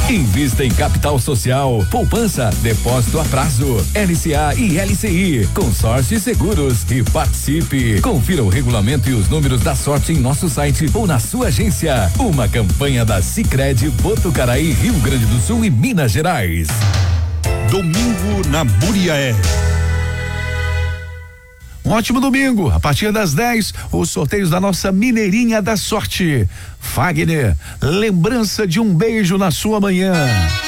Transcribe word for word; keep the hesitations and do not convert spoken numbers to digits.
Invista em capital social, poupança, depósito a prazo, L C A e L C I, consórcio e seguros e participe. Confira o regulamento e os números da sorte em nosso site ou na sua agência. Uma campanha da Sicredi Botucaraí, Rio Grande do Sul e Minas Gerais. Domingo na Buriaé. Um ótimo domingo, a partir das dez, os sorteios da nossa Mineirinha da Sorte. Fagner, lembrança de um beijo na sua manhã.